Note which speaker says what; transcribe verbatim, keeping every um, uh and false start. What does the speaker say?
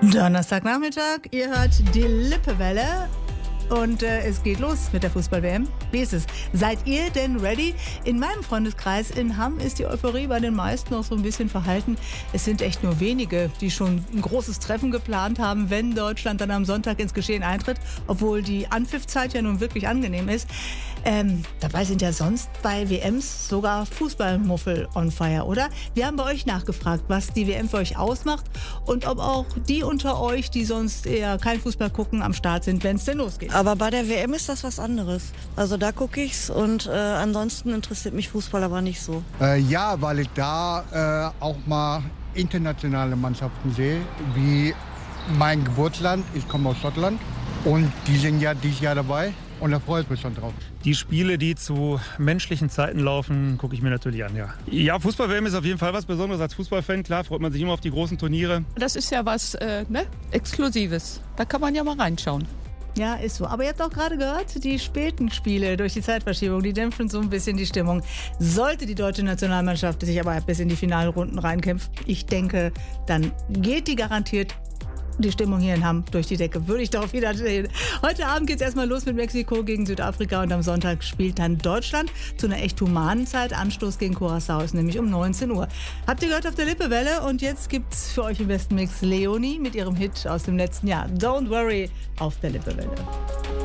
Speaker 1: Donnerstagnachmittag, ihr hört die Lippewelle und äh, es geht los mit der Fußball-W M. Wie ist es? Seid ihr denn ready? In meinem Freundeskreis in Hamm ist die Euphorie bei den meisten noch so ein bisschen verhalten. Es sind echt nur wenige, die schon ein großes Treffen geplant haben, wenn Deutschland dann am Sonntag ins Geschehen eintritt, obwohl die Anpfiffzeit ja nun wirklich angenehm ist. Ähm, dabei sind ja sonst bei W Ms sogar Fußballmuffel on fire, oder? Wir haben bei euch nachgefragt, was die W M für euch ausmacht und ob auch die unter euch, die sonst eher kein Fußball gucken, am Start sind, wenn es denn losgeht.
Speaker 2: Aber bei der W M ist das was anderes. Also da gucke ich's und äh, ansonsten interessiert mich Fußball aber nicht so.
Speaker 3: Äh, ja, weil ich da äh, auch mal internationale Mannschaften sehe, wie mein Geburtsland. Ich komme aus Schottland und die sind ja dieses Jahr dabei. Und da freue ich mich schon drauf.
Speaker 4: Die Spiele, die zu menschlichen Zeiten laufen, gucke ich mir natürlich an, ja. Ja, Fußball-W M ist auf jeden Fall was Besonderes als Fußballfan. Klar, freut man sich immer auf die großen Turniere.
Speaker 5: Das ist ja was äh, ne? Exklusives. Da kann man ja mal reinschauen.
Speaker 1: Ja, ist so. Aber ihr habt auch gerade gehört, die späten Spiele durch die Zeitverschiebung, die dämpfen so ein bisschen die Stimmung. Sollte die deutsche Nationalmannschaft sich aber bis in die Finalrunden reinkämpfen, ich denke, dann geht die garantiert die Stimmung hier in Hamm durch die Decke, würde ich darauf wieder sehen. Heute Abend geht es erstmal los mit Mexiko gegen Südafrika und am Sonntag spielt dann Deutschland zu einer echt humanen Zeit. Anstoß gegen Curaçao ist nämlich um neunzehn Uhr. Habt ihr gehört auf der Lippewelle? Und jetzt gibt's für euch im besten Mix Leonie mit ihrem Hit aus dem letzten Jahr. Don't Worry auf der Lippewelle.